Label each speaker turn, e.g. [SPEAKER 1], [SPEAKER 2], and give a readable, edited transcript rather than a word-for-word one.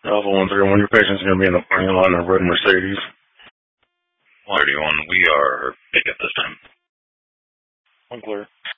[SPEAKER 1] Alpha 131, your patient's going to be in the parking lot in a red Mercedes.
[SPEAKER 2] 131, we are pick up this time.
[SPEAKER 1] Unclear.